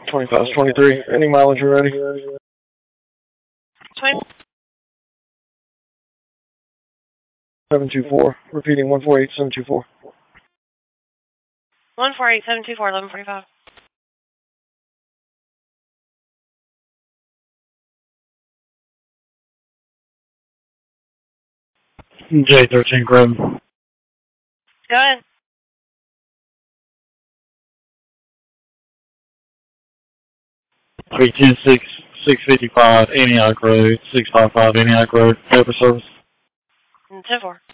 2523. Any mileage you're ready? 724. Repeating 148724. 148724, 1145. J13 Grim. Go ahead. Three 655 Antioch Road, 655 Antioch Road, paper service. 10-4.